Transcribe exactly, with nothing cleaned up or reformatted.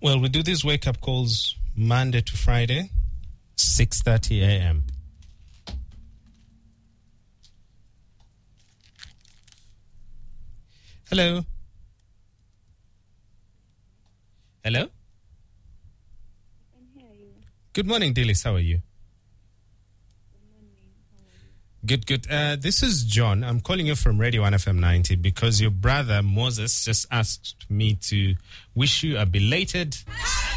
Well, we do these wake-up calls Monday to Friday, six thirty a.m. Hello? Hello? I can hear you. Good morning, Dillis. How are you? Good morning. How are you? Good, good. Uh, this is John. I'm calling you from Radio one F M ninety because your brother Moses just asked me to wish you a belated